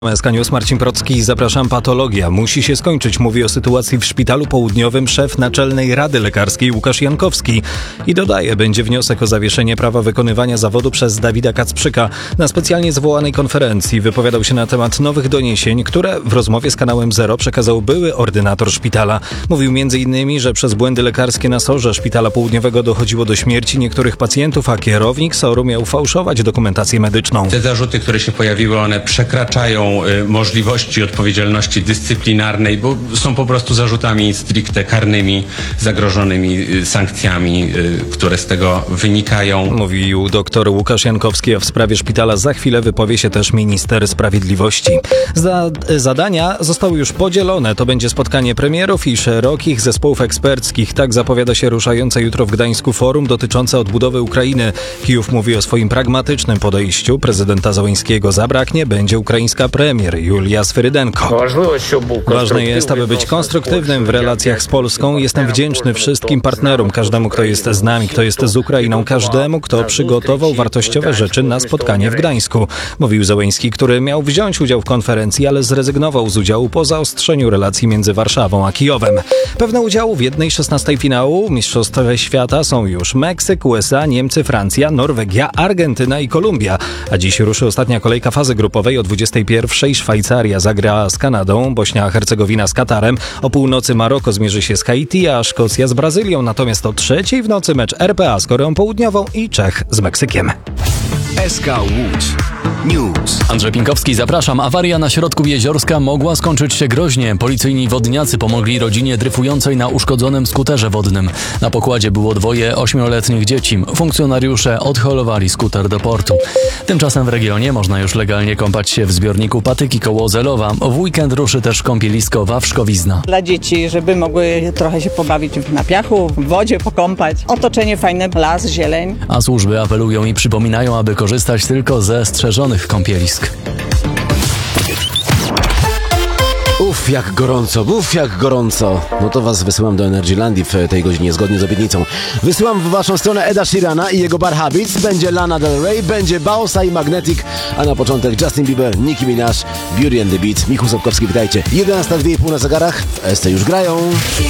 SK News, Marcin Procki, zapraszam. Patologia musi się skończyć, mówi o sytuacji w Szpitalu Południowym szef Naczelnej Rady Lekarskiej Łukasz Jankowski. I dodaje, będzie wniosek o zawieszenie prawa wykonywania zawodu przez Dawida Kacprzyka. Na specjalnie zwołanej konferencji wypowiadał się na temat nowych doniesień, które w rozmowie z kanałem Zero przekazał były ordynator szpitala. Mówił m.in., że przez błędy lekarskie na SOR-ze Szpitala Południowego dochodziło do śmierci niektórych pacjentów, a kierownik SOR-u miał fałszować dokumentację medyczną. Te zarzuty, które się pojawiły, one przekraczają możliwości odpowiedzialności dyscyplinarnej, bo są po prostu zarzutami stricte karnymi, zagrożonymi sankcjami, które z tego wynikają. Mówił dr Łukasz Jankowski, a w sprawie szpitala za chwilę wypowie się też minister sprawiedliwości. Zadania zostały już podzielone. To będzie spotkanie premierów i szerokich zespołów eksperckich. Tak zapowiada się ruszające jutro w Gdańsku forum dotyczące odbudowy Ukrainy. Kijów mówi o swoim pragmatycznym podejściu. Prezydenta Zełenskiego zabraknie, będzie ukraińska premier Julia Swyrydenko. Ważne jest, aby być konstruktywnym w relacjach z Polską. Jestem wdzięczny wszystkim partnerom, każdemu, kto jest z nami, kto jest z Ukrainą, każdemu, kto przygotował wartościowe rzeczy na spotkanie w Gdańsku. Mówił Zełenski, który miał wziąć udział w konferencji, ale zrezygnował z udziału po zaostrzeniu relacji między Warszawą a Kijowem. Pewne udziału w 1/16 finału Mistrzostw Świata są już Meksyk, USA, Niemcy, Francja, Norwegia, Argentyna i Kolumbia. A dziś ruszy ostatnia kolejka fazy grupowej. O 21:00 Szwajcaria zagra z Kanadą, Bośnia-Hercegowina z Katarem. O północy Maroko zmierzy się z Haiti, a Szkocja z Brazylią. Natomiast o 3:00 w nocy mecz RPA z Koreą Południową i Czech z Meksykiem. SK Łódź News. Andrzej Pinkowski, zapraszam. Awaria na środku Jeziorska mogła skończyć się groźnie. Policyjni wodniacy pomogli rodzinie dryfującej na uszkodzonym skuterze wodnym. Na pokładzie było 2 8-letnich dzieci. Funkcjonariusze odholowali skuter do portu. Tymczasem w regionie można już legalnie kąpać się w zbiorniku Patyki koło Zelowa. W weekend ruszy też kąpielisko Wawrzkowizna. Dla dzieci, żeby mogły trochę się pobawić na piachu, w wodzie pokąpać. Otoczenie fajne, las, zieleń. A służby apelują i przypominają, aby korzystać tylko ze strzeżonych kąpielisk. Jak gorąco. No to was wysyłam do Energylandii w tej godzinie, zgodnie z obietnicą. Wysyłam w waszą stronę Eda Sheerana i jego Bar Habits. Będzie Lana Del Rey, będzie Baosa i Magnetic, a na początek Justin Bieber, Nicki Minaj, Beauty and the Beat. Michał Sapkowski, witajcie. 11:02 na zegarach, w SC już grają.